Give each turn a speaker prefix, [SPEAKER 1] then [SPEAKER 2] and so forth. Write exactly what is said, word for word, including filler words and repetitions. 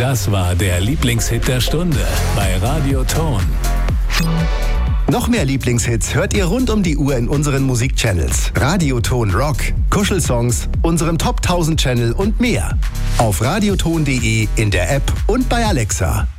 [SPEAKER 1] Das war der Lieblingshit der Stunde bei Radio Ton.
[SPEAKER 2] Noch mehr Lieblingshits hört ihr rund um die Uhr in unseren Musikchannels. Radioton Rock, Kuschelsongs, unserem Top tausend Channel und mehr. Auf radioton punkt de, in der App und bei Alexa.